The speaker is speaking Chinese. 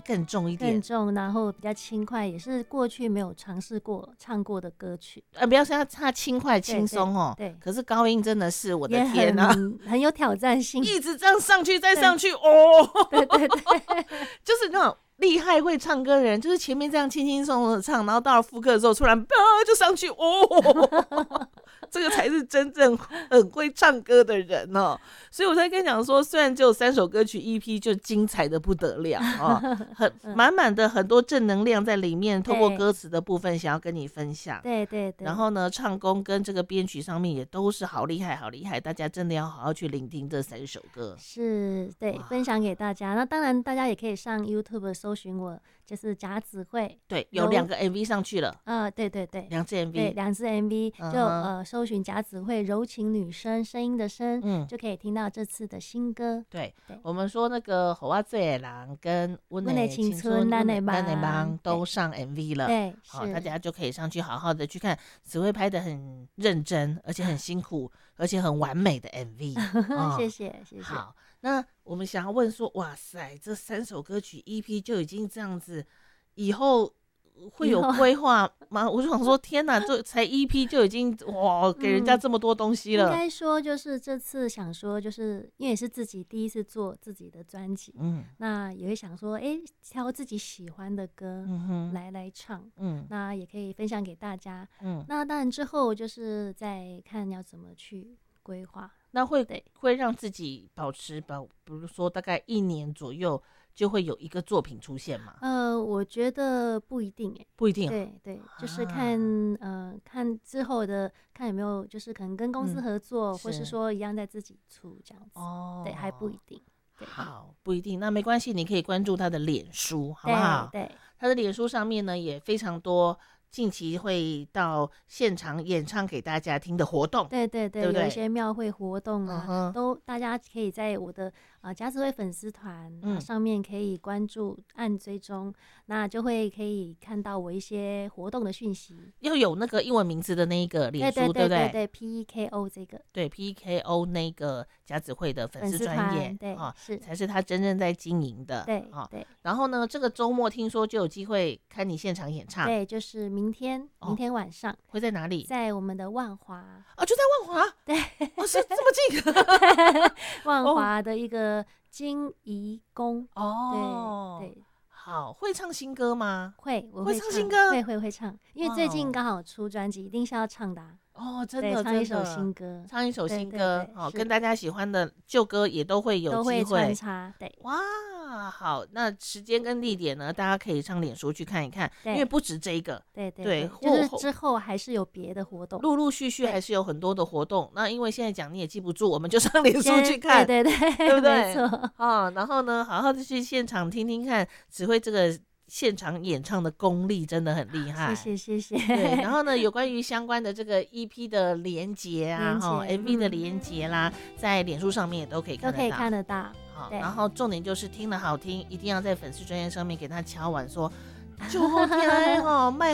更重一点， 更重，然后比较轻快，也是过去没有尝试过唱过的歌曲。 不要说它轻快轻松哦， 对， 可是高音真的是我的也天啊， 很有挑战性， 一直这样上去再上去哦， 对， 就是那种厉害会唱歌的人，就是前面这样轻轻松松的唱，然后到了副歌的时候，突然就上去哦，这个才是真正很会唱歌的人哦。所以我才跟你讲说，虽然只有3首歌曲 EP 就精彩的不得了哦，满满的很多正能量在里面，透过歌词的部分想要跟你分享。 对， 然后呢，唱功跟这个编曲上面也都是好厉害，好厉害，大家真的要好好去聆听这3首歌。 是，对，分享给大家。那当然，大家也可以上 YouTube 搜寻我，就是甲子慧。 对，有2个 MV 上去了。 对 ，2支 MV， 对，2支 MV 就搜寻甲子慧柔情女声，声音的声，就可以听到这次的新歌。 对，我们说那个《好最的人》跟《阮的青春咱的梦》都上 MV 了。 对， 好，大家就可以上去好好的去看子慧拍的很认真，而且很辛苦，而且很完美的 MV。 谢谢。 好，那我们想要问说，哇塞，这3首歌曲 EP 就已经这样子，以后会有规划吗？我就想说，天哪，这才 EP 就已经哇，给人家这么多东西了。 应该说，就是这次想说，就是因为是自己第一次做自己的专辑，那也会想说，挑自己喜欢的歌来唱，那也可以分享给大家。那当然之后就是再看要怎么去规划。 那会让自己保持比如说大概1年左右就会有一个作品出现吗？ 我觉得不一定不一定。 对，就是看看之后的，看有没有就是可能跟公司合作，或是说一样在自己出这样子。对，还不一定。 好，不一定，那没关系，你可以关注他的脸书，好不好？ 对， 他的脸书上面呢也非常多。近期会到现场演唱给大家听的活动， 对， 对不对？ 有一些庙会活动啊，都大家可以在我的甲子慧粉丝团上面可以关注按追踪，那就会可以看到我一些活动的讯息。 要有那个英文名字的那一个脸书，对不对？ 对 PEKO 这个， 对 PEKO 那个甲子慧的粉丝专页， 对是才是他真正在经营的， 对。 然后呢，这个周末听说就有机会看你现场演唱， 对，就是明天晚上会在哪里？ 在我们的万华就在万华， 对， 是这么近， 万华的一个金怡宫对。 好，会唱新歌吗？ 我会唱新歌， 会唱，因为最近刚好出专辑，一定是要唱的。 真的， 唱一首新歌， 跟大家喜欢的旧歌也都会有机会穿插。对， 哇，好，那时间跟地点呢，大家可以上脸书去看一看，因为不止这个， 对，就是之后还是有别的活动， 陆陆续续还是有很多的活动。那因为现在讲你也记不住，我们就上脸书去看， 对不对？ 没错然后呢，好好的去现场听听看，指挥这个现场演唱的功力真的很厉害， 谢谢。 对，然后呢，有关于相关的这个 EP 的连结啊，MV 的连结啦，在脸书上面也都可以看得到。好，然后重点就是听了好听，一定要在粉丝专页上面给他敲完说，就好听卖